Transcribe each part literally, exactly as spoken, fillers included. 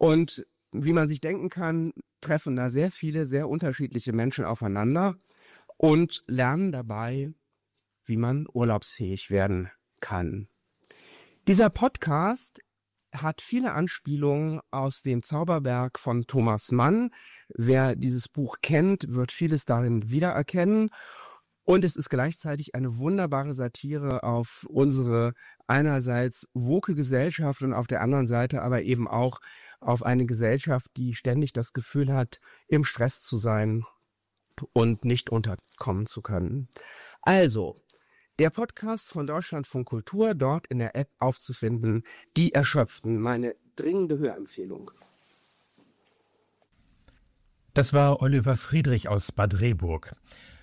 Und wie man sich denken kann, treffen da sehr viele, sehr unterschiedliche Menschen aufeinander und lernen dabei, wie man urlaubsfähig werden kann. Dieser Podcast hat viele Anspielungen aus dem Zauberberg von Thomas Mann. Wer dieses Buch kennt, wird vieles darin wiedererkennen. Und es ist gleichzeitig eine wunderbare Satire auf unsere einerseits woke Gesellschaft und auf der anderen Seite aber eben auch auf eine Gesellschaft, die ständig das Gefühl hat, im Stress zu sein und nicht unterkommen zu können. Also, der Podcast von Deutschlandfunk Kultur, dort in der App aufzufinden, Die Erschöpften, meine dringende Hörempfehlung. Das war Oliver Friedrich aus Bad Rehburg.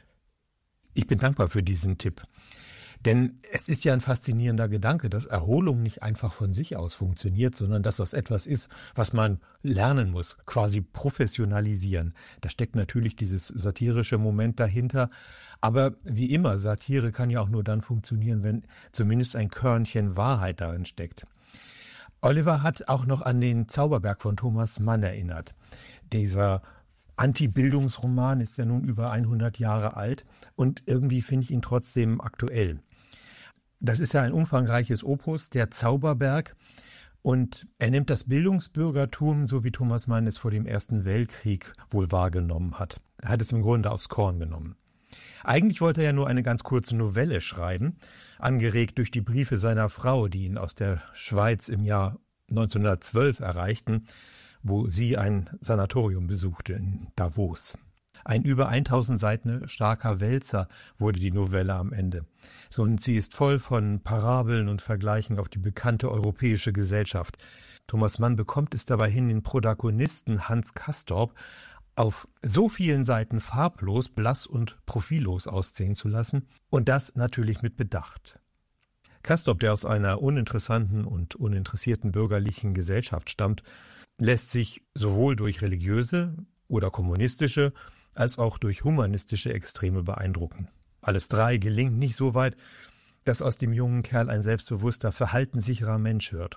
Ich bin dankbar für diesen Tipp. Denn es ist ja ein faszinierender Gedanke, dass Erholung nicht einfach von sich aus funktioniert, sondern dass das etwas ist, was man lernen muss, quasi professionalisieren. Da steckt natürlich dieses satirische Moment dahinter. Aber wie immer, Satire kann ja auch nur dann funktionieren, wenn zumindest ein Körnchen Wahrheit darin steckt. Oliver hat auch noch an den Zauberberg von Thomas Mann erinnert. Dieser Anti-Bildungsroman ist ja nun über hundert Jahre alt und irgendwie finde ich ihn trotzdem aktuell. Das ist ja ein umfangreiches Opus, der Zauberberg, und er nimmt das Bildungsbürgertum, so wie Thomas Mann es vor dem Ersten Weltkrieg wohl wahrgenommen hat. Er hat es im Grunde aufs Korn genommen. Eigentlich wollte er ja nur eine ganz kurze Novelle schreiben, angeregt durch die Briefe seiner Frau, die ihn aus der Schweiz im Jahr neunzehnhundertzwölf erreichten, wo sie ein Sanatorium besuchte in Davos. Ein über tausend Seiten starker Wälzer wurde die Novelle am Ende. So, und sie ist voll von Parabeln und Vergleichen auf die bekannte europäische Gesellschaft. Thomas Mann bekommt es dabei hin, den Protagonisten Hans Castorp auf so vielen Seiten farblos, blass und profillos aussehen zu lassen, und das natürlich mit Bedacht. Castorp, der aus einer uninteressanten und uninteressierten bürgerlichen Gesellschaft stammt, lässt sich sowohl durch religiöse oder kommunistische als auch durch humanistische Extreme beeindrucken. Alles drei gelingt nicht so weit, dass aus dem jungen Kerl ein selbstbewusster, verhaltenssicherer Mensch wird.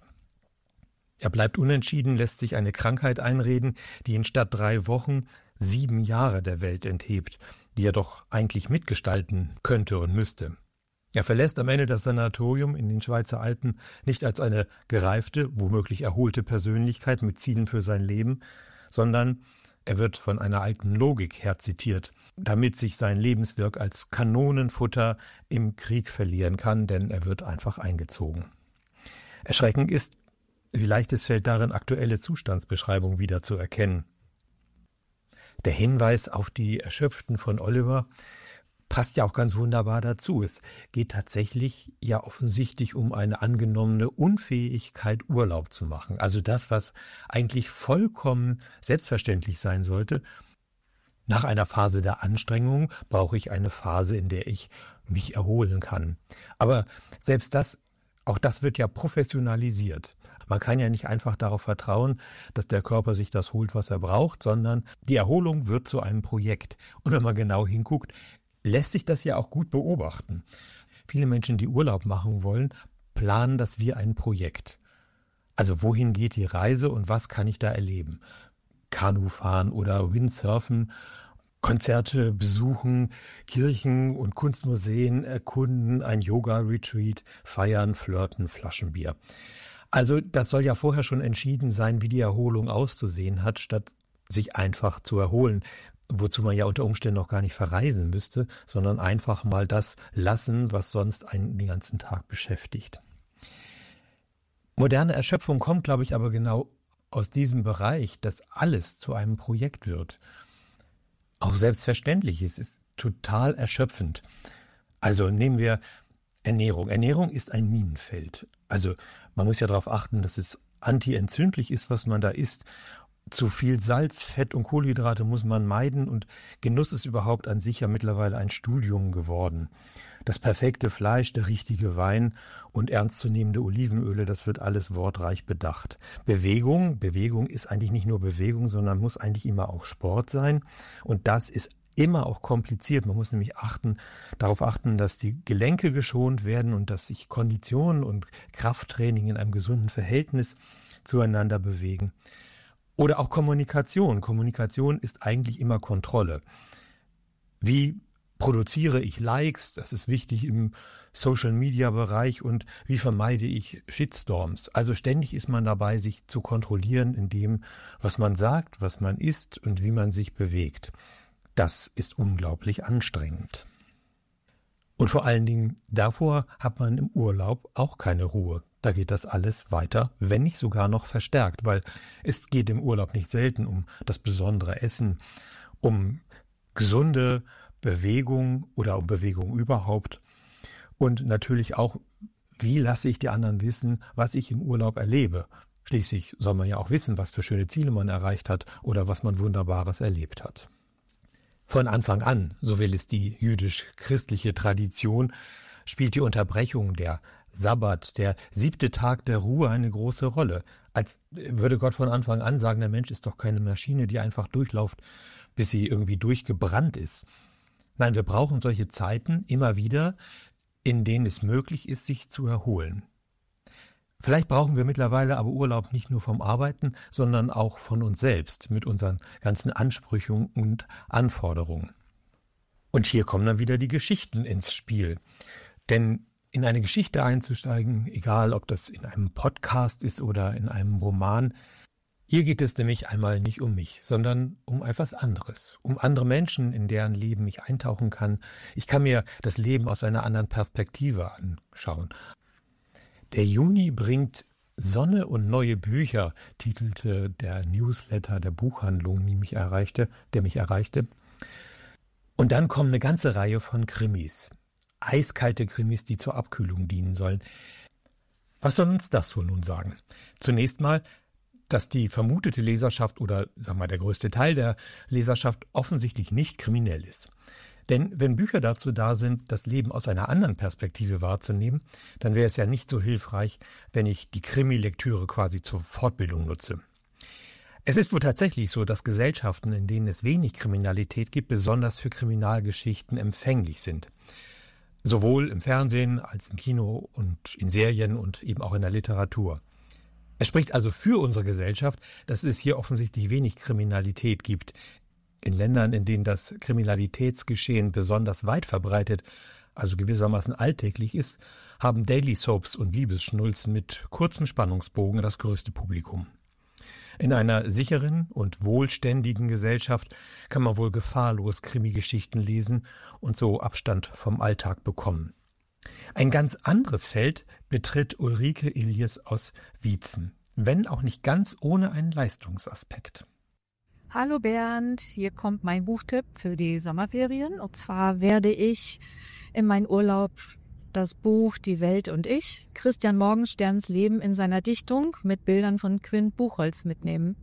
Er bleibt unentschieden, lässt sich eine Krankheit einreden, die ihn statt drei Wochen sieben Jahre der Welt enthebt, die er doch eigentlich mitgestalten könnte und müsste. Er verlässt am Ende das Sanatorium in den Schweizer Alpen nicht als eine gereifte, womöglich erholte Persönlichkeit mit Zielen für sein Leben, sondern er wird von einer alten Logik her zitiert, damit sich sein Lebenswerk als Kanonenfutter im Krieg verlieren kann, denn er wird einfach eingezogen. Erschreckend ist, wie leicht es fällt, darin aktuelle Zustandsbeschreibungen wieder zu erkennen. Der Hinweis auf die Erschöpften von Oliver passt ja auch ganz wunderbar dazu. Es geht tatsächlich ja offensichtlich um eine angenommene Unfähigkeit, Urlaub zu machen. Also das, was eigentlich vollkommen selbstverständlich sein sollte. Nach einer Phase der Anstrengung brauche ich eine Phase, in der ich mich erholen kann. Aber selbst das, auch das wird ja professionalisiert. Man kann ja nicht einfach darauf vertrauen, dass der Körper sich das holt, was er braucht, sondern die Erholung wird zu einem Projekt. Und wenn man genau hinguckt, lässt sich das ja auch gut beobachten. Viele Menschen, die Urlaub machen wollen, planen das wie ein Projekt. Also wohin geht die Reise und was kann ich da erleben? Kanu fahren oder Windsurfen, Konzerte besuchen, Kirchen und Kunstmuseen erkunden, ein Yoga-Retreat, feiern, flirten, Flaschenbier. Also das soll ja vorher schon entschieden sein, wie die Erholung auszusehen hat, statt sich einfach zu erholen. Wozu man ja unter Umständen noch gar nicht verreisen müsste, sondern einfach mal das lassen, was sonst einen den ganzen Tag beschäftigt. Moderne Erschöpfung kommt, glaube ich, aber genau aus diesem Bereich, dass alles zu einem Projekt wird. Auch selbstverständlich, es ist total erschöpfend. Also nehmen wir Ernährung. Ernährung ist ein Minenfeld. Also man muss ja darauf achten, dass es antientzündlich ist, was man da isst. Zu viel Salz, Fett und Kohlenhydrate muss man meiden, und Genuss ist überhaupt an sich ja mittlerweile ein Studium geworden. Das perfekte Fleisch, der richtige Wein und ernstzunehmende Olivenöle, das wird alles wortreich bedacht. Bewegung, Bewegung ist eigentlich nicht nur Bewegung, sondern muss eigentlich immer auch Sport sein, und das ist immer auch kompliziert. Man muss nämlich achten, darauf achten, dass die Gelenke geschont werden und dass sich Kondition und Krafttraining in einem gesunden Verhältnis zueinander bewegen. Oder auch Kommunikation. Kommunikation ist eigentlich immer Kontrolle. Wie produziere ich Likes? Das ist wichtig im Social-Media-Bereich. Und wie vermeide ich Shitstorms? Also ständig ist man dabei, sich zu kontrollieren in dem, was man sagt, was man isst und wie man sich bewegt. Das ist unglaublich anstrengend. Und vor allen Dingen davor hat man im Urlaub auch keine Ruhe. Da geht das alles weiter, wenn nicht sogar noch verstärkt, weil es geht im Urlaub nicht selten um das besondere Essen, um gesunde Bewegung oder um Bewegung überhaupt und natürlich auch, wie lasse ich die anderen wissen, was ich im Urlaub erlebe. Schließlich soll man ja auch wissen, was für schöne Ziele man erreicht hat oder was man Wunderbares erlebt hat. Von Anfang an, so will es die jüdisch-christliche Tradition, spielt die Unterbrechung, der Sabbat, der siebte Tag der Ruhe eine große Rolle. Als würde Gott von Anfang an sagen, der Mensch ist doch keine Maschine, die einfach durchläuft, bis sie irgendwie durchgebrannt ist. Nein, wir brauchen solche Zeiten immer wieder, in denen es möglich ist, sich zu erholen. Vielleicht brauchen wir mittlerweile aber Urlaub nicht nur vom Arbeiten, sondern auch von uns selbst mit unseren ganzen Ansprüchen und Anforderungen. Und hier kommen dann wieder die Geschichten ins Spiel. Denn in eine Geschichte einzusteigen, egal ob das in einem Podcast ist oder in einem Roman, hier geht es nämlich einmal nicht um mich, sondern um etwas anderes, um andere Menschen, in deren Leben ich eintauchen kann. Ich kann mir das Leben aus einer anderen Perspektive anschauen. Der Juni bringt Sonne und neue Bücher, titelte der Newsletter der Buchhandlung, die mich erreichte, der mich erreichte. Und dann kommen eine ganze Reihe von Krimis. Eiskalte Krimis, die zur Abkühlung dienen sollen. Was soll uns das wohl nun sagen? Zunächst mal, dass die vermutete Leserschaft oder sagen wir mal, der größte Teil der Leserschaft offensichtlich nicht kriminell ist. Denn wenn Bücher dazu da sind, das Leben aus einer anderen Perspektive wahrzunehmen, dann wäre es ja nicht so hilfreich, wenn ich die Krimi-Lektüre quasi zur Fortbildung nutze. Es ist wohl tatsächlich so, dass Gesellschaften, in denen es wenig Kriminalität gibt, besonders für Kriminalgeschichten empfänglich sind. Sowohl im Fernsehen als im Kino und in Serien und eben auch in der Literatur. Es spricht also für unsere Gesellschaft, dass es hier offensichtlich wenig Kriminalität gibt. In Ländern, in denen das Kriminalitätsgeschehen besonders weit verbreitet, also gewissermaßen alltäglich ist, haben Daily Soaps und Liebesschnulzen mit kurzem Spannungsbogen das größte Publikum. In einer sicheren und wohlständigen Gesellschaft kann man wohl gefahrlos Krimi-Geschichten lesen und so Abstand vom Alltag bekommen. Ein ganz anderes Feld betritt Ulrike Iljes aus Wietzen, wenn auch nicht ganz ohne einen Leistungsaspekt. Hallo Bernd, hier kommt mein Buchtipp für die Sommerferien. Und zwar werde ich in meinen Urlaub das Buch Die Welt und ich, Christian Morgensterns Leben in seiner Dichtung mit Bildern von Quint Buchholz mitnehmen.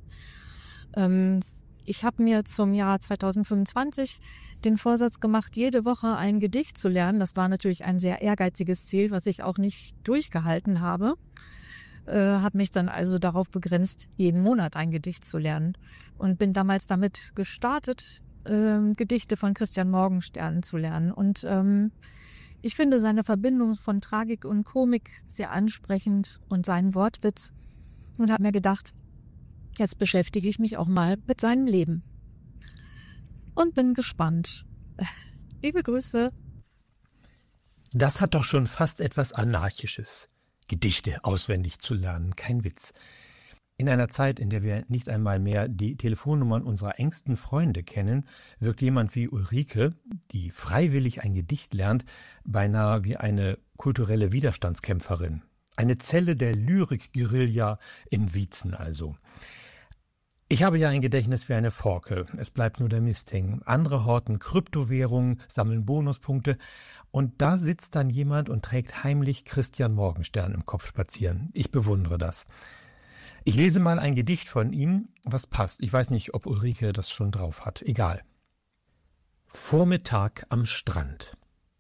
Ähm, ich habe mir zum Jahr zweitausendfünfundzwanzig den Vorsatz gemacht, jede Woche ein Gedicht zu lernen. Das war natürlich ein sehr ehrgeiziges Ziel, was ich auch nicht durchgehalten habe. Äh, habe mich dann also darauf begrenzt, jeden Monat ein Gedicht zu lernen. Und bin damals damit gestartet, äh, Gedichte von Christian Morgenstern zu lernen. Und ähm, ich finde seine Verbindung von Tragik und Komik sehr ansprechend und seinen Wortwitz und habe mir gedacht, jetzt beschäftige ich mich auch mal mit seinem Leben. Und bin gespannt. Liebe Grüße. Das hat doch schon fast etwas Anarchisches, Gedichte auswendig zu lernen, kein Witz. In einer Zeit, in der wir nicht einmal mehr die Telefonnummern unserer engsten Freunde kennen, wirkt jemand wie Ulrike, die freiwillig ein Gedicht lernt, beinahe wie eine kulturelle Widerstandskämpferin. Eine Zelle der Lyrik-Guerilla in Wietzen also. Ich habe ja ein Gedächtnis wie eine Forke. Es bleibt nur der Mist hängen. Andere horten Kryptowährungen, sammeln Bonuspunkte. Und da sitzt dann jemand und trägt heimlich Christian Morgenstern im Kopf spazieren. Ich bewundere das. Ich lese mal ein Gedicht von ihm, was passt. Ich weiß nicht, ob Ulrike das schon drauf hat. Egal. Vormittag am Strand.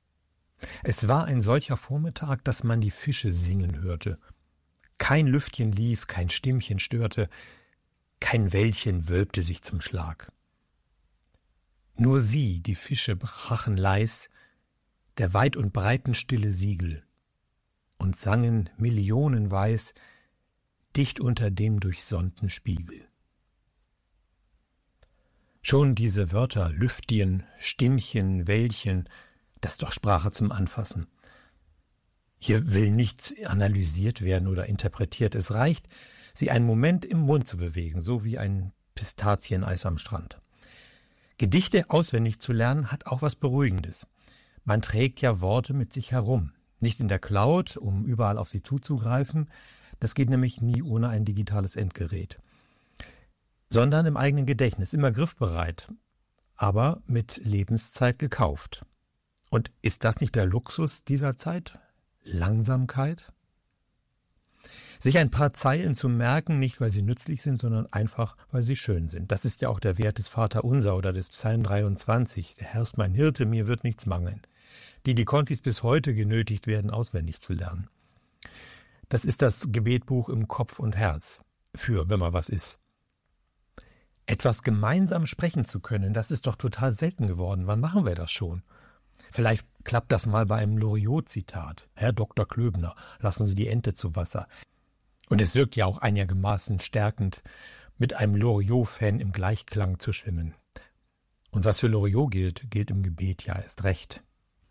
Es war ein solcher Vormittag, dass man die Fische singen hörte. Kein Lüftchen lief, kein Stimmchen störte, kein Wellchen wölbte sich zum Schlag. Nur sie, die Fische, brachen leis der weit und breiten Stille Siegel und sangen millionenweis dicht unter dem durchsonnten Spiegel. Schon diese Wörter Lüftchen, Stimmchen, Wellchen, das ist doch Sprache zum Anfassen. Hier will nichts analysiert werden oder interpretiert. Es reicht, sie einen Moment im Mund zu bewegen, so wie ein Pistazieneis am Strand. Gedichte auswendig zu lernen hat auch was Beruhigendes. Man trägt ja Worte mit sich herum. Nicht in der Cloud, um überall auf sie zuzugreifen. Das geht nämlich nie ohne ein digitales Endgerät. Sondern im eigenen Gedächtnis, immer griffbereit, aber mit Lebenszeit gekauft. Und ist das nicht der Luxus dieser Zeit? Langsamkeit? Sich ein paar Zeilen zu merken, nicht weil sie nützlich sind, sondern einfach, weil sie schön sind. Das ist ja auch der Wert des Vaterunser oder des Psalm dreiundzwanzig. Der Herr ist mein Hirte, mir wird nichts mangeln. Die die Konfis bis heute genötigt werden, auswendig zu lernen. Das ist das Gebetbuch im Kopf und Herz. Für, wenn mal was ist. Etwas gemeinsam sprechen zu können, das ist doch total selten geworden. Wann machen wir das schon? Vielleicht klappt das mal bei einem Loriot-Zitat. Herr Doktor Klöbner, lassen Sie die Ente zu Wasser. Und es wirkt ja auch einigermaßen stärkend, mit einem Loriot-Fan im Gleichklang zu schwimmen. Und was für Loriot gilt, gilt im Gebet ja erst recht.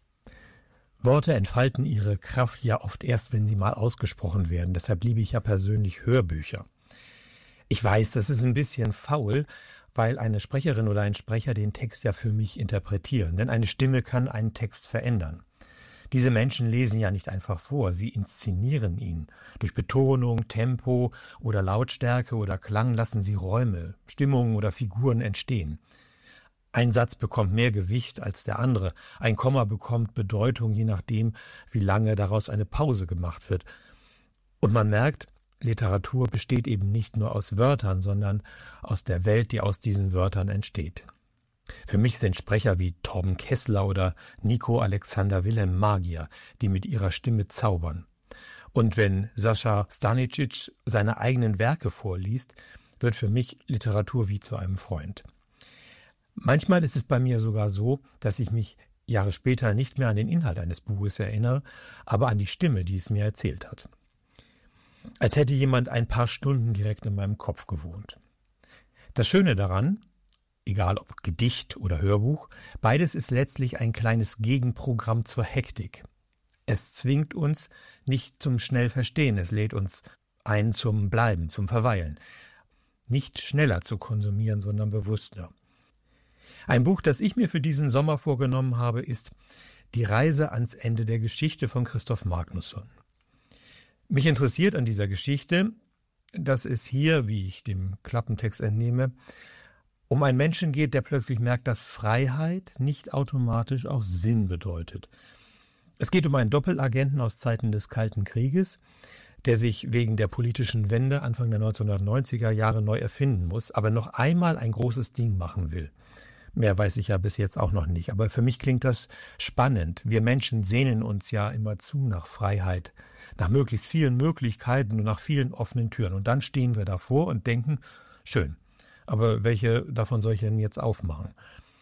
Worte entfalten ihre Kraft ja oft erst, wenn sie mal ausgesprochen werden. Deshalb liebe ich ja persönlich Hörbücher. Ich weiß, das ist ein bisschen faul, weil eine Sprecherin oder ein Sprecher den Text ja für mich interpretieren. Denn eine Stimme kann einen Text verändern. Diese Menschen lesen ja nicht einfach vor, sie inszenieren ihn. Durch Betonung, Tempo oder Lautstärke oder Klang lassen sie Räume, Stimmungen oder Figuren entstehen. Ein Satz bekommt mehr Gewicht als der andere. Ein Komma bekommt Bedeutung, je nachdem, wie lange daraus eine Pause gemacht wird. Und man merkt, Literatur besteht eben nicht nur aus Wörtern, sondern aus der Welt, die aus diesen Wörtern entsteht. Für mich sind Sprecher wie Torben Kessler oder Nico Alexander Wilhelm Magier, die mit ihrer Stimme zaubern. Und wenn Sascha Stanicic seine eigenen Werke vorliest, wird für mich Literatur wie zu einem Freund. Manchmal ist es bei mir sogar so, dass ich mich Jahre später nicht mehr an den Inhalt eines Buches erinnere, aber an die Stimme, die es mir erzählt hat. Als hätte jemand ein paar Stunden direkt in meinem Kopf gewohnt. Das Schöne daran, egal ob Gedicht oder Hörbuch, beides ist letztlich ein kleines Gegenprogramm zur Hektik. Es zwingt uns nicht zum Schnellverstehen, es lädt uns ein zum Bleiben, zum Verweilen. Nicht schneller zu konsumieren, sondern bewusster. Ein Buch, das ich mir für diesen Sommer vorgenommen habe, ist Die Reise ans Ende der Geschichte von Christoph Magnusson. Mich interessiert an dieser Geschichte, dass es hier, wie ich dem Klappentext entnehme, um einen Menschen geht, der plötzlich merkt, dass Freiheit nicht automatisch auch Sinn bedeutet. Es geht um einen Doppelagenten aus Zeiten des Kalten Krieges, der sich wegen der politischen Wende Anfang der neunzehnhundertneunziger Jahre neu erfinden muss, aber noch einmal ein großes Ding machen will. Mehr weiß ich ja bis jetzt auch noch nicht, aber für mich klingt das spannend. Wir Menschen sehnen uns ja immer zu nach Freiheit, nach möglichst vielen Möglichkeiten und nach vielen offenen Türen. Und dann stehen wir davor und denken, schön, aber welche davon soll ich denn jetzt aufmachen?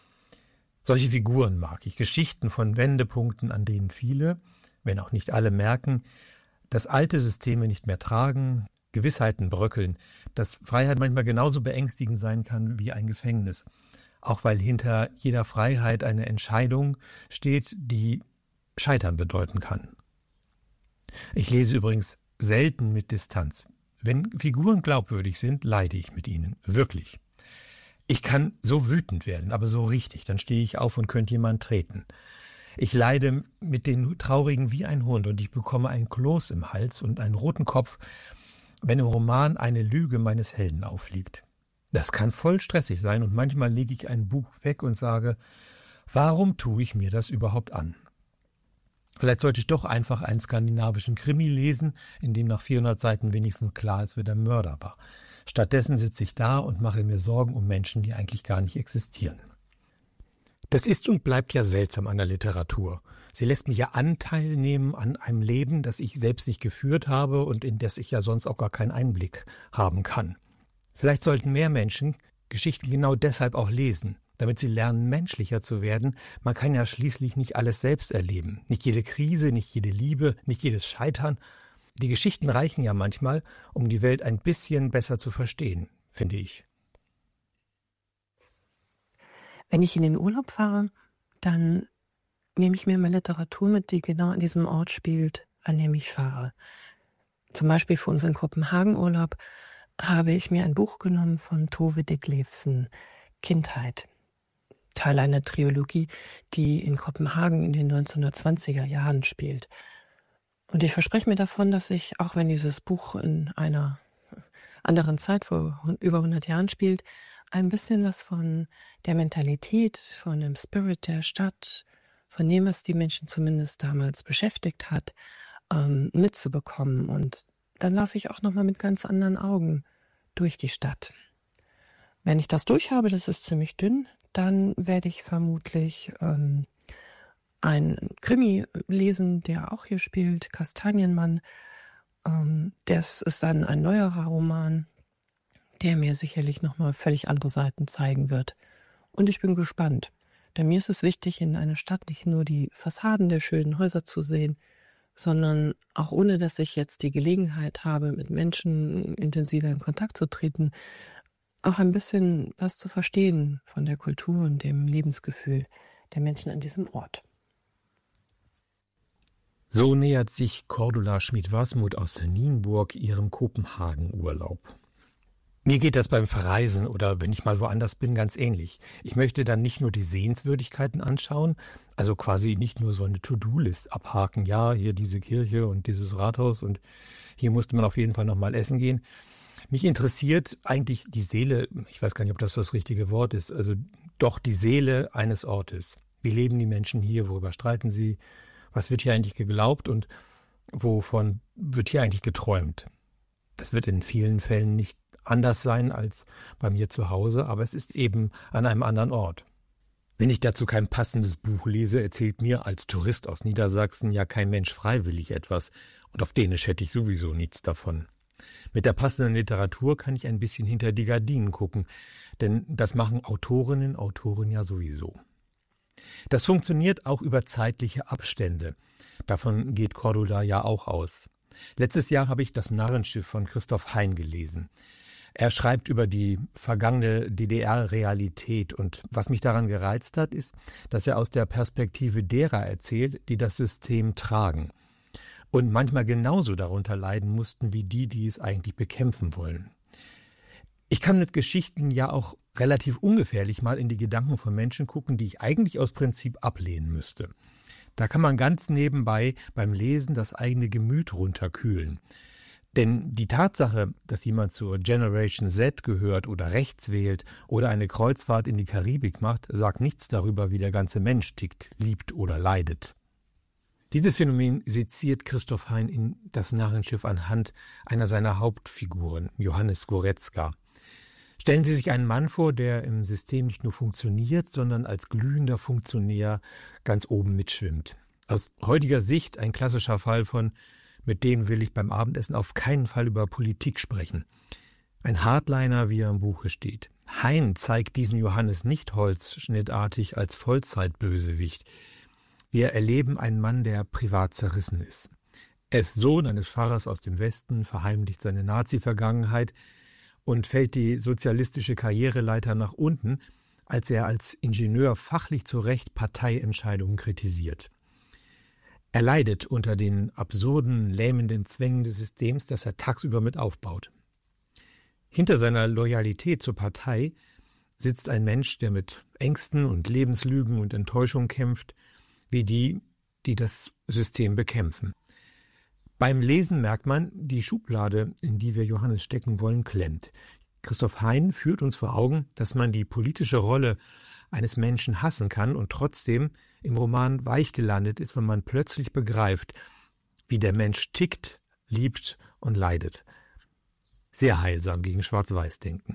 Solche Figuren mag ich, Geschichten von Wendepunkten, an denen viele, wenn auch nicht alle, merken, dass alte Systeme nicht mehr tragen, Gewissheiten bröckeln, dass Freiheit manchmal genauso beängstigend sein kann wie ein Gefängnis. Auch weil hinter jeder Freiheit eine Entscheidung steht, die Scheitern bedeuten kann. Ich lese übrigens selten mit Distanz. Wenn Figuren glaubwürdig sind, leide ich mit ihnen. Wirklich. Ich kann so wütend werden, aber so richtig. Dann stehe ich auf und könnte jemand treten. Ich leide mit den Traurigen wie ein Hund und ich bekomme einen Kloß im Hals und einen roten Kopf, wenn im Roman eine Lüge meines Helden aufliegt. Das kann voll stressig sein und manchmal lege ich ein Buch weg und sage, warum tue ich mir das überhaupt an? Vielleicht sollte ich doch einfach einen skandinavischen Krimi lesen, in dem nach vierhundert Seiten wenigstens klar ist, wer der Mörder war. Stattdessen sitze ich da und mache mir Sorgen um Menschen, die eigentlich gar nicht existieren. Das ist und bleibt ja seltsam an der Literatur. Sie lässt mich ja Anteil nehmen an einem Leben, das ich selbst nicht geführt habe und in das ich ja sonst auch gar keinen Einblick haben kann. Vielleicht sollten mehr Menschen Geschichten genau deshalb auch lesen, damit sie lernen, menschlicher zu werden. Man kann ja schließlich nicht alles selbst erleben. Nicht jede Krise, nicht jede Liebe, nicht jedes Scheitern. Die Geschichten reichen ja manchmal, um die Welt ein bisschen besser zu verstehen, finde ich. Wenn ich in den Urlaub fahre, dann nehme ich mir mal Literatur mit, die genau an diesem Ort spielt, an dem ich fahre. Zum Beispiel für unseren Kopenhagen-Urlaub habe ich mir ein Buch genommen von Tove Ditlevsen, Kindheit. Teil einer Trilogie, die in Kopenhagen in den neunzehnhundertzwanziger Jahren spielt. Und ich verspreche mir davon, dass ich, auch wenn dieses Buch in einer anderen Zeit vor über hundert Jahren spielt, ein bisschen was von der Mentalität, von dem Spirit der Stadt, von dem, was die Menschen zumindest damals beschäftigt hat, ähm, mitzubekommen. Und dann laufe ich auch nochmal mit ganz anderen Augen durch die Stadt. Wenn ich das durch habe, das ist ziemlich dünn, dann werde ich vermutlich ähm, einen Krimi lesen, der auch hier spielt, Kastanienmann. Ähm, das ist dann ein neuerer Roman, der mir sicherlich nochmal völlig andere Seiten zeigen wird. Und ich bin gespannt. Denn mir ist es wichtig, in einer Stadt nicht nur die Fassaden der schönen Häuser zu sehen, sondern auch ohne, dass ich jetzt die Gelegenheit habe, mit Menschen intensiver in Kontakt zu treten, auch ein bisschen was zu verstehen von der Kultur und dem Lebensgefühl der Menschen an diesem Ort. So nähert sich Cordula Schmid-Wasmuth aus Nienburg ihrem Kopenhagen-Urlaub. Mir geht das beim Verreisen oder wenn ich mal woanders bin ganz ähnlich. Ich möchte dann nicht nur die Sehenswürdigkeiten anschauen, also quasi nicht nur so eine To-Do-List abhaken, ja, hier diese Kirche und dieses Rathaus und hier musste man auf jeden Fall noch mal essen gehen. Mich interessiert eigentlich die Seele, ich weiß gar nicht, ob das das richtige Wort ist, also doch die Seele eines Ortes. Wie leben die Menschen hier, worüber streiten sie, was wird hier eigentlich geglaubt und wovon wird hier eigentlich geträumt? Das wird in vielen Fällen nicht anders sein als bei mir zu Hause, aber es ist eben an einem anderen Ort. Wenn ich dazu kein passendes Buch lese, erzählt mir als Tourist aus Niedersachsen ja kein Mensch freiwillig etwas und auf Dänisch hätte ich sowieso nichts davon. Mit der passenden Literatur kann ich ein bisschen hinter die Gardinen gucken, denn das machen Autorinnen, Autoren ja sowieso. Das funktioniert auch über zeitliche Abstände. Davon geht Cordula ja auch aus. Letztes Jahr habe ich Das Narrenschiff von Christoph Hein gelesen. Er schreibt über die vergangene D D R-Realität und was mich daran gereizt hat, ist, dass er aus der Perspektive derer erzählt, die das System tragen und manchmal genauso darunter leiden mussten wie die, die es eigentlich bekämpfen wollen. Ich kann mit Geschichten ja auch relativ ungefährlich mal in die Gedanken von Menschen gucken, die ich eigentlich aus Prinzip ablehnen müsste. Da kann man ganz nebenbei beim Lesen das eigene Gemüt runterkühlen. Denn die Tatsache, dass jemand zur Generation Z gehört oder rechts wählt oder eine Kreuzfahrt in die Karibik macht, sagt nichts darüber, wie der ganze Mensch tickt, liebt oder leidet. Dieses Phänomen seziert Christoph Hein in Das Narrenschiff anhand einer seiner Hauptfiguren, Johannes Goretzka. Stellen Sie sich einen Mann vor, der im System nicht nur funktioniert, sondern als glühender Funktionär ganz oben mitschwimmt. Aus heutiger Sicht ein klassischer Fall von mit denen will ich beim Abendessen auf keinen Fall über Politik sprechen. Ein Hardliner, wie er im Buche steht. Hein zeigt diesen Johannes nicht holzschnittartig als Vollzeitbösewicht. Wir erleben einen Mann, der privat zerrissen ist. Er ist Sohn eines Pfarrers aus dem Westen, verheimlicht seine Nazi-Vergangenheit und fällt die sozialistische Karriereleiter nach unten, als er als Ingenieur fachlich zu Recht Parteientscheidungen kritisiert. Er leidet unter den absurden, lähmenden Zwängen des Systems, das er tagsüber mit aufbaut. Hinter seiner Loyalität zur Partei sitzt ein Mensch, der mit Ängsten und Lebenslügen und Enttäuschung kämpft, wie die, die das System bekämpfen. Beim Lesen merkt man, die Schublade, in die wir Johannes stecken wollen, klemmt. Christoph Hein führt uns vor Augen, dass man die politische Rolle eines Menschen hassen kann und trotzdem im Roman weich gelandet ist, wenn man plötzlich begreift, wie der Mensch tickt, liebt und leidet. Sehr heilsam gegen Schwarz-Weiß-Denken.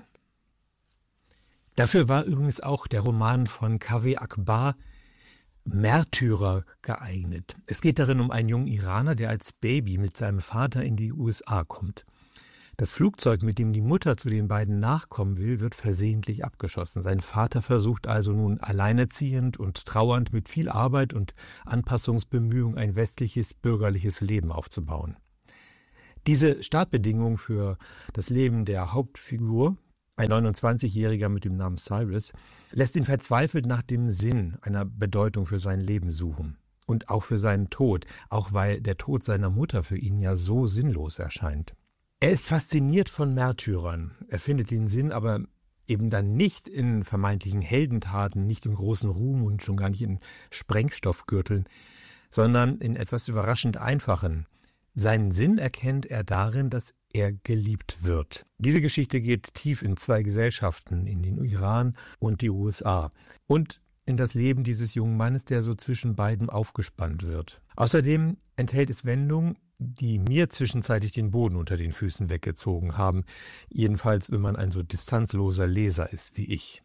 Dafür war übrigens auch der Roman von Kaveh Akbar Märtyrer geeignet. Es geht darin um einen jungen Iraner, der als Baby mit seinem Vater in die U S A kommt. Das Flugzeug, mit dem die Mutter zu den beiden nachkommen will, wird versehentlich abgeschossen. Sein Vater versucht also nun alleinerziehend und trauernd mit viel Arbeit und Anpassungsbemühung ein westliches, bürgerliches Leben aufzubauen. Diese Startbedingungen für das Leben der Hauptfigur ein neunundzwanzigjähriger mit dem Namen Cyrus, lässt ihn verzweifelt nach dem Sinn einer Bedeutung für sein Leben suchen. Und auch für seinen Tod, auch weil der Tod seiner Mutter für ihn ja so sinnlos erscheint. Er ist fasziniert von Märtyrern. Er findet den Sinn aber eben dann nicht in vermeintlichen Heldentaten, nicht im großen Ruhm und schon gar nicht in Sprengstoffgürteln, sondern in etwas überraschend Einfachen. Seinen Sinn erkennt er darin, dass er geliebt wird. Diese Geschichte geht tief in zwei Gesellschaften, in den Iran und die U S A. Und in das Leben dieses jungen Mannes, der so zwischen beiden aufgespannt wird. Außerdem enthält es Wendungen, die mir zwischenzeitlich den Boden unter den Füßen weggezogen haben. Jedenfalls, wenn man ein so distanzloser Leser ist wie ich.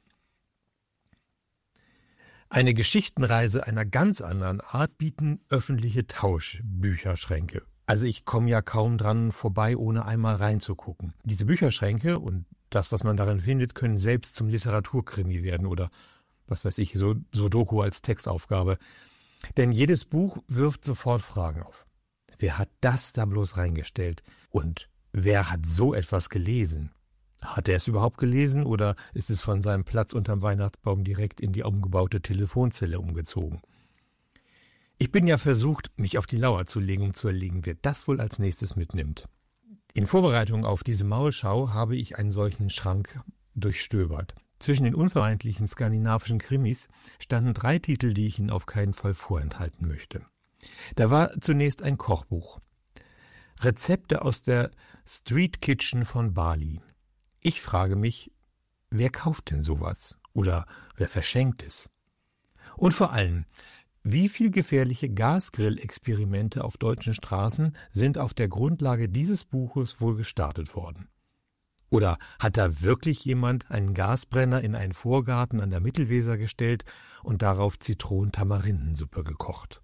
Eine Geschichtenreise einer ganz anderen Art bieten öffentliche Tauschbücherschränke. Also ich komme ja kaum dran vorbei, ohne einmal reinzugucken. Diese Bücherschränke und das, was man darin findet, können selbst zum Literaturkrimi werden oder was weiß ich, so Sudoku als Textaufgabe. Denn jedes Buch wirft sofort Fragen auf. Wer hat das da bloß reingestellt? Und wer hat so etwas gelesen? Hat er es überhaupt gelesen oder ist es von seinem Platz unterm Weihnachtsbaum direkt in die umgebaute Telefonzelle umgezogen? Ich bin ja versucht, mich auf die Lauer zu legen, um zu erlegen, wer das wohl als nächstes mitnimmt. In Vorbereitung auf diese Maulschau habe ich einen solchen Schrank durchstöbert. Zwischen den unvermeidlichen skandinavischen Krimis standen drei Titel, die ich Ihnen auf keinen Fall vorenthalten möchte. Da war zunächst ein Kochbuch. Rezepte aus der Street Kitchen von Bali. Ich frage mich, wer kauft denn sowas? Oder wer verschenkt es? Und vor allem, wie viel gefährliche Gasgrill-Experimente auf deutschen Straßen sind auf der Grundlage dieses Buches wohl gestartet worden? Oder hat da wirklich jemand einen Gasbrenner in einen Vorgarten an der Mittelweser gestellt und darauf Zitronen-Tamarindensuppe gekocht?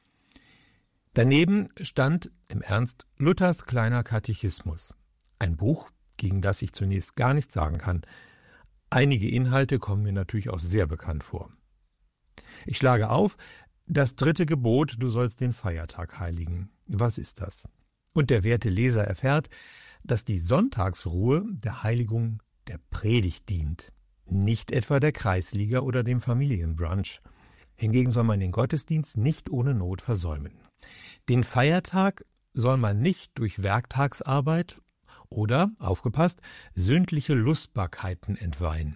Daneben stand im Ernst Luthers kleiner Katechismus. Ein Buch, gegen das ich zunächst gar nichts sagen kann. Einige Inhalte kommen mir natürlich auch sehr bekannt vor. Ich schlage auf, das dritte Gebot, du sollst den Feiertag heiligen. Was ist das? Und der werte Leser erfährt, dass die Sonntagsruhe der Heiligung der Predigt dient, nicht etwa der Kreisliga oder dem Familienbrunch. Hingegen soll man den Gottesdienst nicht ohne Not versäumen. Den Feiertag soll man nicht durch Werktagsarbeit oder, aufgepasst, sündliche Lustbarkeiten entweihen.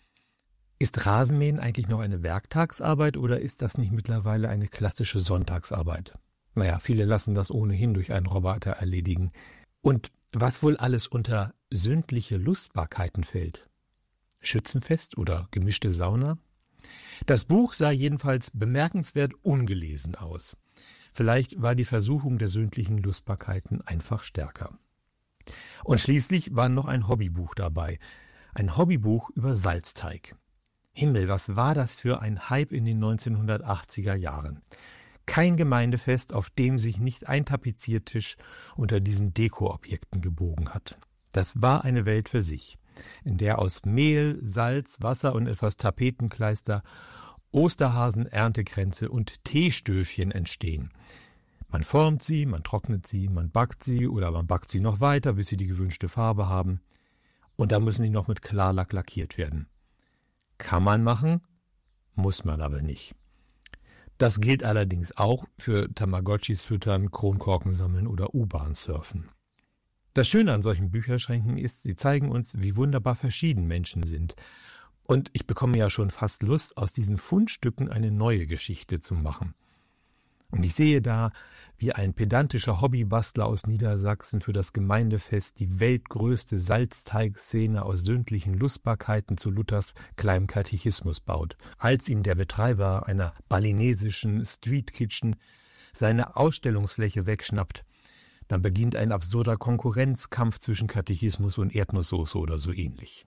Ist Rasenmähen eigentlich noch eine Werktagsarbeit oder ist das nicht mittlerweile eine klassische Sonntagsarbeit? Naja, viele lassen das ohnehin durch einen Roboter erledigen. Und was wohl alles unter sündliche Lustbarkeiten fällt? Schützenfest oder gemischte Sauna? Das Buch sah jedenfalls bemerkenswert ungelesen aus. Vielleicht war die Versuchung der sündlichen Lustbarkeiten einfach stärker. Und schließlich war noch ein Hobbybuch dabei. Ein Hobbybuch über Salzteig. Himmel, was war das für ein Hype in den neunzehnhundertachtziger Jahren? Kein Gemeindefest, auf dem sich nicht ein Tapeziertisch unter diesen Dekoobjekten gebogen hat. Das war eine Welt für sich, in der aus Mehl, Salz, Wasser und etwas Tapetenkleister Osterhasen, Erntekränze und Teestöfchen entstehen. Man formt sie, man trocknet sie, man backt sie oder man backt sie noch weiter, bis sie die gewünschte Farbe haben. Und dann müssen die noch mit Klarlack lackiert werden. Kann man machen, muss man aber nicht. Das gilt allerdings auch für Tamagotchis füttern, Kronkorken sammeln oder U-Bahn surfen. Das Schöne an solchen Bücherschränken ist, sie zeigen uns, wie wunderbar verschieden Menschen sind. Und ich bekomme ja schon fast Lust, aus diesen Fundstücken eine neue Geschichte zu machen. Und ich sehe da, wie ein pedantischer Hobbybastler aus Niedersachsen für das Gemeindefest die weltgrößte Salzteigszene aus sündlichen Lustbarkeiten zu Luthers kleinem Katechismus baut, als ihm der Betreiber einer balinesischen Street Kitchen seine Ausstellungsfläche wegschnappt. Dann beginnt ein absurder Konkurrenzkampf zwischen Katechismus und Erdnusssoße oder so ähnlich.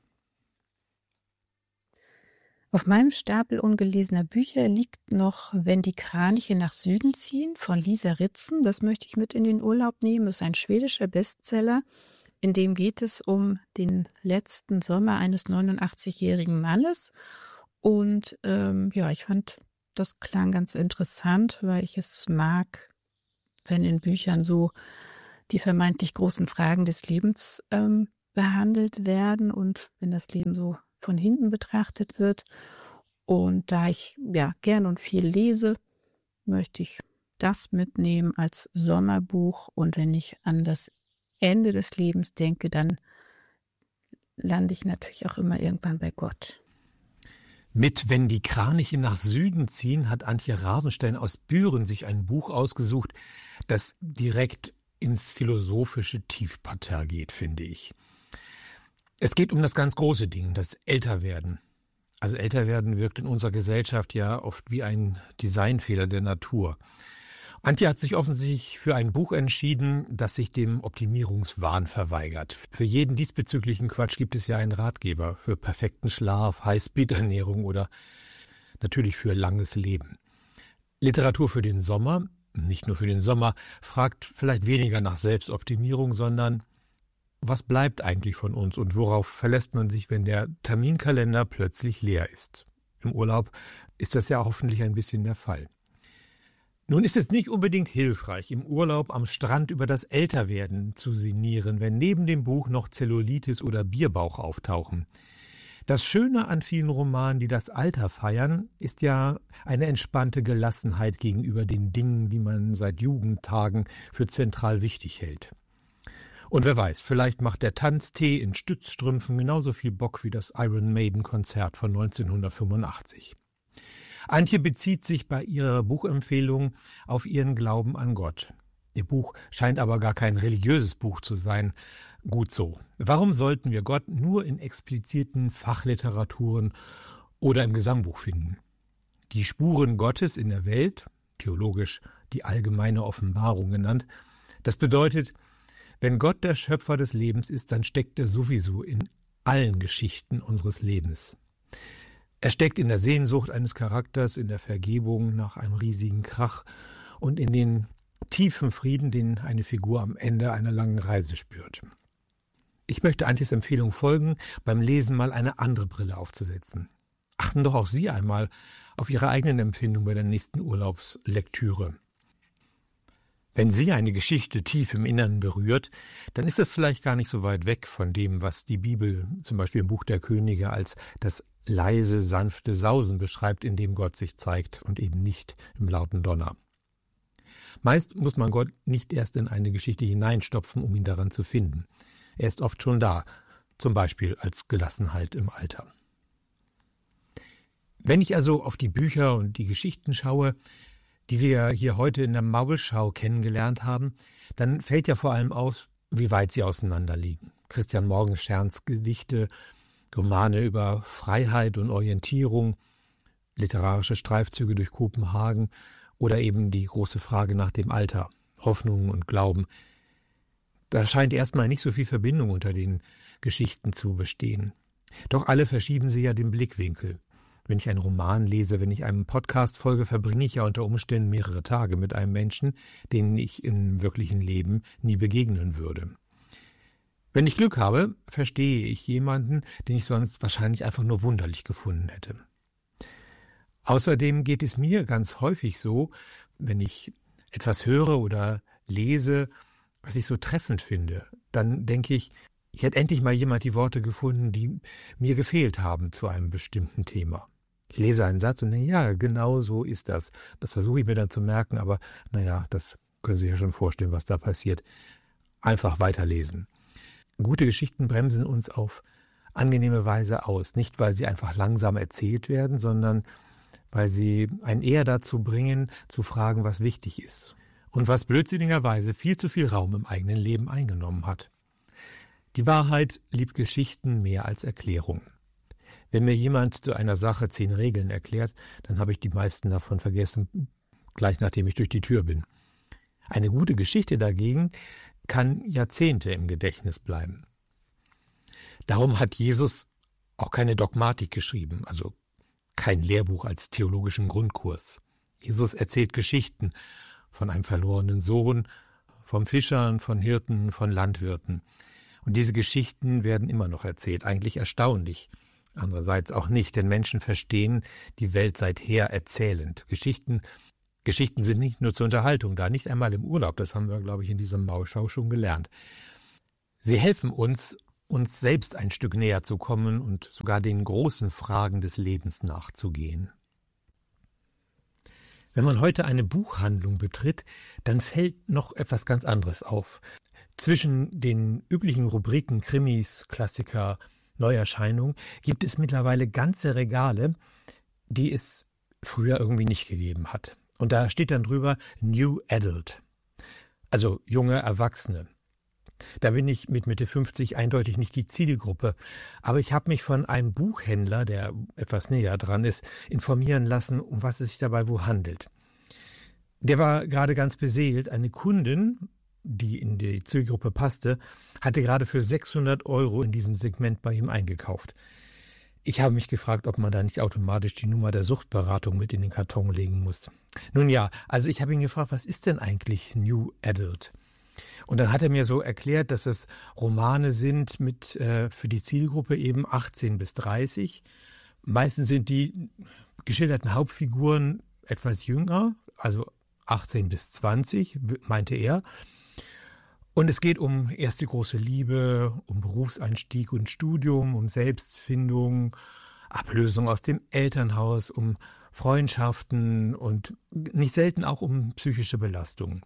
Auf meinem Stapel ungelesener Bücher liegt noch »Wenn die Kraniche nach Süden ziehen« von Lisa Ritzen. Das möchte ich mit in den Urlaub nehmen. Das ist ein schwedischer Bestseller, in dem geht es um den letzten Sommer eines neunundachtzigjährigen Mannes. Und ähm, ja, ich fand, das klang ganz interessant, weil ich es mag, wenn in Büchern so die vermeintlich großen Fragen des Lebens ähm, behandelt werden und wenn das Leben so von hinten betrachtet wird. Und da ich ja gern und viel lese, möchte ich das mitnehmen als Sommerbuch. Und wenn ich an das Ende des Lebens denke, dann lande ich natürlich auch immer irgendwann bei Gott. Mit Wenn die Kraniche nach Süden ziehen, hat Antje Ravenstein aus Büren sich ein Buch ausgesucht, das direkt ins philosophische Tiefparterre geht, finde ich. Es geht um das ganz große Ding, das Älterwerden. Also Älterwerden wirkt in unserer Gesellschaft ja oft wie ein Designfehler der Natur. Antje hat sich offensichtlich für ein Buch entschieden, das sich dem Optimierungswahn verweigert. Für jeden diesbezüglichen Quatsch gibt es ja einen Ratgeber für perfekten Schlaf, Highspeed-Ernährung oder natürlich für langes Leben. Literatur für den Sommer, nicht nur für den Sommer, fragt vielleicht weniger nach Selbstoptimierung, sondern was bleibt eigentlich von uns und worauf verlässt man sich, wenn der Terminkalender plötzlich leer ist? Im Urlaub ist das ja hoffentlich ein bisschen der Fall. Nun ist es nicht unbedingt hilfreich, im Urlaub am Strand über das Älterwerden zu sinnieren, wenn neben dem Buch noch Zellulitis oder Bierbauch auftauchen. Das Schöne an vielen Romanen, die das Alter feiern, ist ja eine entspannte Gelassenheit gegenüber den Dingen, die man seit Jugendtagen für zentral wichtig hält. Und wer weiß, vielleicht macht der Tanztee in Stützstrümpfen genauso viel Bock wie das Iron Maiden-Konzert von neunzehnhundertfünfundachtzig. Antje bezieht sich bei ihrer Buchempfehlung auf ihren Glauben an Gott. Ihr Buch scheint aber gar kein religiöses Buch zu sein. Gut so. Warum sollten wir Gott nur in expliziten Fachliteraturen oder im Gesangbuch finden? Die Spuren Gottes in der Welt, theologisch die allgemeine Offenbarung genannt, das bedeutet, wenn Gott der Schöpfer des Lebens ist, dann steckt er sowieso in allen Geschichten unseres Lebens. Er steckt in der Sehnsucht eines Charakters, in der Vergebung nach einem riesigen Krach und in den tiefen Frieden, den eine Figur am Ende einer langen Reise spürt. Ich möchte Antjes Empfehlung folgen, beim Lesen mal eine andere Brille aufzusetzen. Achten doch auch Sie einmal auf Ihre eigenen Empfindungen bei der nächsten Urlaubslektüre. Wenn Sie eine Geschichte tief im Innern berührt, dann ist das vielleicht gar nicht so weit weg von dem, was die Bibel zum Beispiel im Buch der Könige als das leise, sanfte Sausen beschreibt, in dem Gott sich zeigt und eben nicht im lauten Donner. Meist muss man Gott nicht erst in eine Geschichte hineinstopfen, um ihn daran zu finden. Er ist oft schon da, zum Beispiel als Gelassenheit im Alter. Wenn ich also auf die Bücher und die Geschichten schaue, die wir hier heute in der Maulschau kennengelernt haben, dann fällt ja vor allem auf, wie weit sie auseinander liegen. Christian Morgensterns Gedichte, Romane über Freiheit und Orientierung, literarische Streifzüge durch Kopenhagen oder eben die große Frage nach dem Alter, Hoffnung und Glauben. Da scheint erstmal nicht so viel Verbindung unter den Geschichten zu bestehen. Doch alle verschieben sie ja den Blickwinkel. Wenn ich einen Roman lese, wenn ich einem Podcast folge, verbringe ich ja unter Umständen mehrere Tage mit einem Menschen, den ich im wirklichen Leben nie begegnen würde. Wenn ich Glück habe, verstehe ich jemanden, den ich sonst wahrscheinlich einfach nur wunderlich gefunden hätte. Außerdem geht es mir ganz häufig so, wenn ich etwas höre oder lese, was ich so treffend finde, dann denke ich, ich hätte endlich mal jemand die Worte gefunden, die mir gefehlt haben zu einem bestimmten Thema. Ich lese einen Satz und denke, ja, genau so ist das. Das versuche ich mir dann zu merken, aber naja, das können Sie sich ja schon vorstellen, was da passiert. Einfach weiterlesen. Gute Geschichten bremsen uns auf angenehme Weise aus. Nicht, weil sie einfach langsam erzählt werden, sondern weil sie einen eher dazu bringen, zu fragen, was wichtig ist. Und was blödsinnigerweise viel zu viel Raum im eigenen Leben eingenommen hat. Die Wahrheit liebt Geschichten mehr als Erklärungen. Wenn mir jemand zu einer Sache zehn Regeln erklärt, dann habe ich die meisten davon vergessen, gleich nachdem ich durch die Tür bin. Eine gute Geschichte dagegen kann Jahrzehnte im Gedächtnis bleiben. Darum hat Jesus auch keine Dogmatik geschrieben, also kein Lehrbuch als theologischen Grundkurs. Jesus erzählt Geschichten von einem verlorenen Sohn, von Fischern, von Hirten, von Landwirten. Und diese Geschichten werden immer noch erzählt, eigentlich erstaunlich. Andererseits auch nicht, denn Menschen verstehen die Welt seither erzählend. Geschichten, Geschichten sind nicht nur zur Unterhaltung da, nicht einmal im Urlaub, das haben wir, glaube ich, in diesem Maulschau schon gelernt. Sie helfen uns, uns selbst ein Stück näher zu kommen und sogar den großen Fragen des Lebens nachzugehen. Wenn man heute eine Buchhandlung betritt, dann fällt noch etwas ganz anderes auf. Zwischen den üblichen Rubriken Krimis, Klassiker, Neuerscheinungen gibt es mittlerweile ganze Regale, die es früher irgendwie nicht gegeben hat. Und da steht dann drüber New Adult, also junge Erwachsene. Da bin ich mit Mitte fünfzig eindeutig nicht die Zielgruppe. Aber ich habe mich von einem Buchhändler, der etwas näher dran ist, informieren lassen, um was es sich dabei wohl handelt. Der war gerade ganz beseelt. Eine Kundin, die in die Zielgruppe passte, hatte gerade für sechshundert Euro in diesem Segment bei ihm eingekauft. Ich habe mich gefragt, ob man da nicht automatisch die Nummer der Suchtberatung mit in den Karton legen muss. Nun ja, also ich habe ihn gefragt, was ist denn eigentlich New Adult? Und dann hat er mir so erklärt, dass es Romane sind mit äh, für die Zielgruppe eben achtzehn bis dreißig. Meistens sind die geschilderten Hauptfiguren etwas jünger, also achtzehn bis zwanzig, meinte er. Und es geht um erste große Liebe, um Berufseinstieg und Studium, um Selbstfindung, Ablösung aus dem Elternhaus, um Freundschaften und nicht selten auch um psychische Belastungen.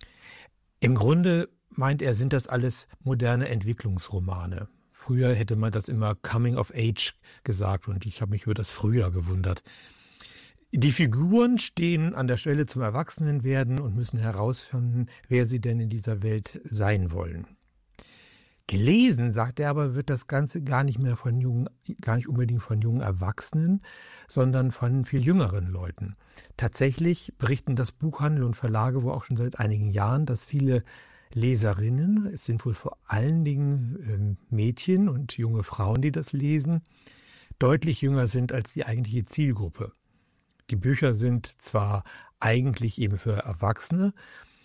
Im Grunde, meint er, sind das alles moderne Entwicklungsromane. Früher hätte man das immer Coming of Age gesagt und ich habe mich über das früher gewundert. Die Figuren stehen an der Schwelle zum Erwachsenenwerden und müssen herausfinden, wer sie denn in dieser Welt sein wollen. Gelesen, sagt er aber, wird das Ganze gar nicht mehr von jungen, gar nicht unbedingt von jungen Erwachsenen, sondern von viel jüngeren Leuten. Tatsächlich berichten das Buchhandel und Verlage wohl auch schon seit einigen Jahren, dass viele Leserinnen, es sind wohl vor allen Dingen äh, Mädchen und junge Frauen, die das lesen, deutlich jünger sind als die eigentliche Zielgruppe. Die Bücher sind zwar eigentlich eben für Erwachsene,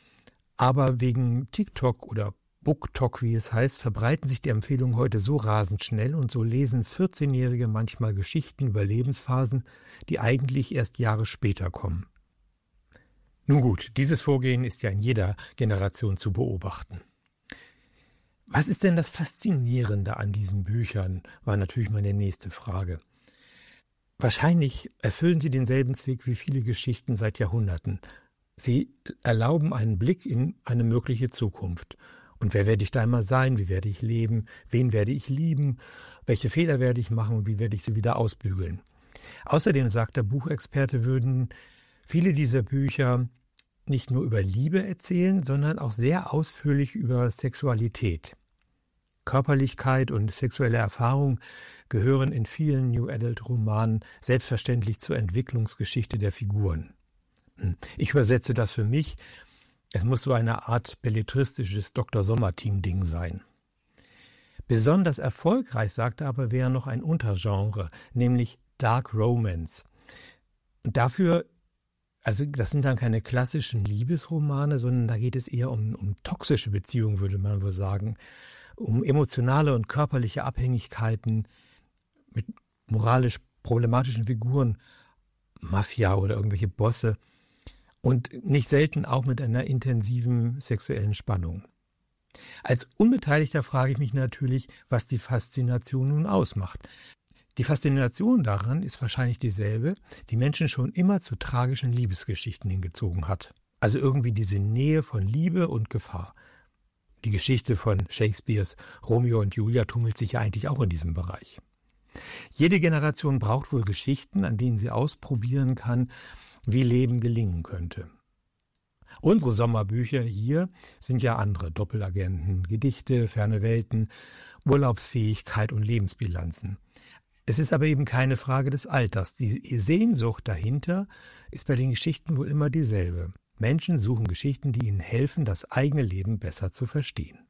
aber wegen TikTok oder BookTok, wie es heißt, verbreiten sich die Empfehlungen heute so rasend schnell und so lesen vierzehnjährige manchmal Geschichten über Lebensphasen, die eigentlich erst Jahre später kommen. Nun gut, dieses Vorgehen ist ja in jeder Generation zu beobachten. Was ist denn das Faszinierende an diesen Büchern, war natürlich meine nächste Frage. Wahrscheinlich erfüllen sie denselben Zweck wie viele Geschichten seit Jahrhunderten. Sie erlauben einen Blick in eine mögliche Zukunft. Und wer werde ich da einmal sein? Wie werde ich leben? Wen werde ich lieben? Welche Fehler werde ich machen? Und wie werde ich sie wieder ausbügeln? Außerdem, sagt der Buchexperte, würden viele dieser Bücher nicht nur über Liebe erzählen, sondern auch sehr ausführlich über Sexualität. Körperlichkeit und sexuelle Erfahrung gehören in vielen New Adult Romanen selbstverständlich zur Entwicklungsgeschichte der Figuren. Ich übersetze das für mich. Es muss so eine Art belletristisches Doktor Sommerting-Ding sein. Besonders erfolgreich, sagte er aber, wäre noch ein Untergenre, nämlich Dark Romance. Und dafür, also das sind dann keine klassischen Liebesromane, sondern da geht es eher um, um toxische Beziehungen, würde man wohl sagen, um emotionale und körperliche Abhängigkeiten mit moralisch problematischen Figuren, Mafia oder irgendwelche Bosse. Und nicht selten auch mit einer intensiven sexuellen Spannung. Als Unbeteiligter frage ich mich natürlich, was die Faszination nun ausmacht. Die Faszination daran ist wahrscheinlich dieselbe, die Menschen schon immer zu tragischen Liebesgeschichten hingezogen hat. Also irgendwie diese Nähe von Liebe und Gefahr. Die Geschichte von Shakespeares Romeo und Julia tummelt sich ja eigentlich auch in diesem Bereich. Jede Generation braucht wohl Geschichten, an denen sie ausprobieren kann, wie Leben gelingen könnte. Unsere Sommerbücher hier sind ja andere Doppelagenten, Gedichte, ferne Welten, Urlaubsfähigkeit und Lebensbilanzen. Es ist aber eben keine Frage des Alters. Die Sehnsucht dahinter ist bei den Geschichten wohl immer dieselbe. Menschen suchen Geschichten, die ihnen helfen, das eigene Leben besser zu verstehen.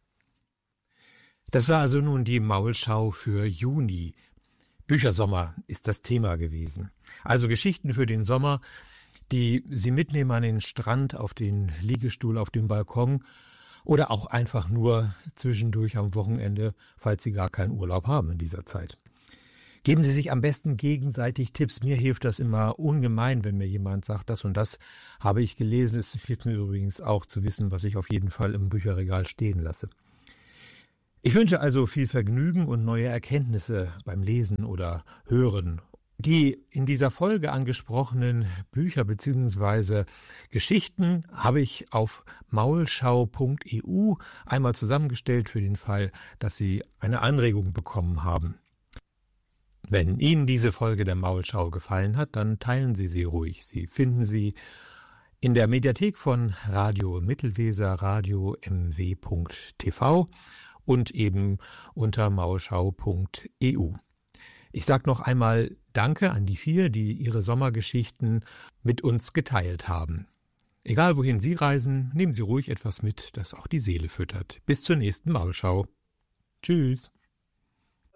Das war also nun die Maulschau für Juni. Büchersommer ist das Thema gewesen. Also Geschichten für den Sommer, die Sie mitnehmen an den Strand, auf den Liegestuhl, auf den Balkon oder auch einfach nur zwischendurch am Wochenende, falls Sie gar keinen Urlaub haben in dieser Zeit. Geben Sie sich am besten gegenseitig Tipps. Mir hilft das immer ungemein, wenn mir jemand sagt, das und das habe ich gelesen. Es hilft mir übrigens auch zu wissen, was ich auf jeden Fall im Bücherregal stehen lasse. Ich wünsche also viel Vergnügen und neue Erkenntnisse beim Lesen oder Hören. Die in dieser Folge angesprochenen Bücher bzw. Geschichten habe ich auf maulschau punkt e u einmal zusammengestellt für den Fall, dass Sie eine Anregung bekommen haben. Wenn Ihnen diese Folge der Maulschau gefallen hat, dann teilen Sie sie ruhig. Sie finden sie in der Mediathek von Radio Mittelweser, radio m w punkt t v und eben unter maulschau punkt e u. Ich sage noch einmal Danke an die vier, die ihre Sommergeschichten mit uns geteilt haben. Egal wohin Sie reisen, nehmen Sie ruhig etwas mit, das auch die Seele füttert. Bis zur nächsten Maulschau. Tschüss.